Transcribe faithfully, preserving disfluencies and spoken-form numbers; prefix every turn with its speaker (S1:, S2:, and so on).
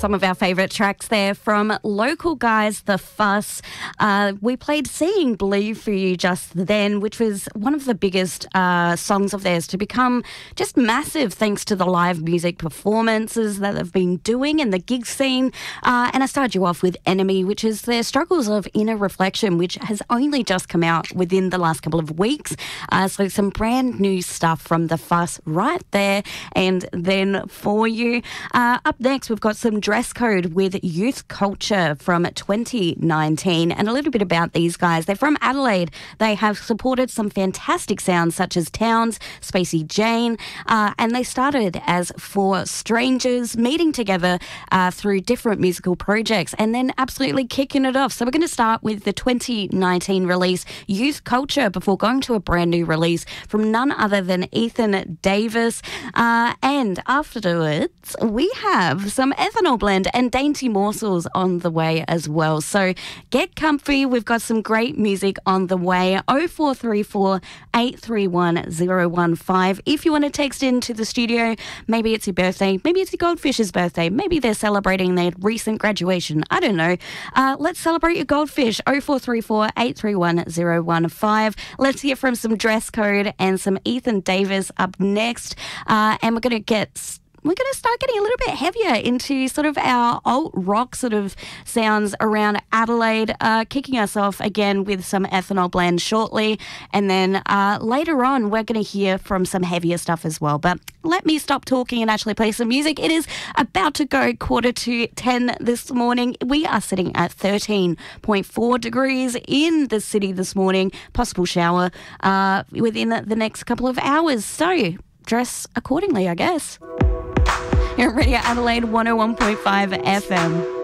S1: some of our favourite tracks there from local guys, The Fuss. Uh, we played Seeing Blue for you just then, which was one of the biggest uh, songs of theirs to become just massive thanks to the live music performances that they've been doing in the gig scene. Uh, and I started you off with Enemy, which is their struggles of inner reflection, which has only just come out within the last couple of weeks. Uh, so some brand new stuff from The Fuss right there. And then for you, uh, up next, we've got some Dress Code with Youth Culture from twenty nineteen. And a little bit about these guys. They're from Adelaide. They have supported some fantastic sounds such as Towns, Spacey Jane, uh, and they started as four strangers meeting together uh, through different musical projects and then absolutely kicking it off. So we're going to start with the twenty nineteen release Youth Culture before going to a brand new release from none other than Ethan Davis. Uh, and afterwards, we have some Ethanol Blend and Dainty Morsels on the way as well. So get comfy. We've got some great music on the way. oh four three four, eight three one, oh one five. If you want to text into the studio, maybe it's your birthday, maybe it's your goldfish's birthday, maybe they're celebrating their recent graduation. I don't know. Uh, let's celebrate your goldfish. oh four three four, eight three one, oh one five. Let's hear from some Dress Code and some Ethan Davis up next. Uh, and we're going to get... We're going to start getting a little bit heavier into sort of our alt rock sort of sounds around Adelaide, uh, kicking us off again with some Ethanol Blend shortly. And then uh, later on, we're going to hear from some heavier stuff as well. But let me stop talking and actually play some music. It is about to go quarter to ten this morning. We are sitting at thirteen point four degrees in the city this morning. Possible shower uh, within the next couple of hours. So dress accordingly, I guess. You're at Radio Adelaide one oh one point five F M.